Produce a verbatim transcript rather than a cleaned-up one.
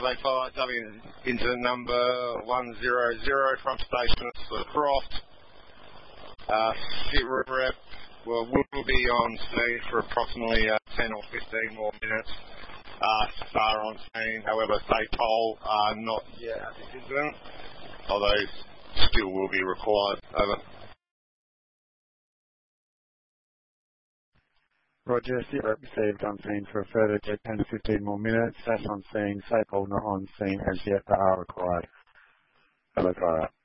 Bravo five, W into number one zero zero from station for the Croft. Uh, sit rep will, will be on scene for approximately uh, ten or fifteen more minutes. Uh, Star on scene, however, say toll uh, not yet at this incident, although still will be required. Over. Roger, sit rep received on scene for a further ten to fifteen more minutes. That's on scene, say toll not on scene as yet, but are required. Hello, fire.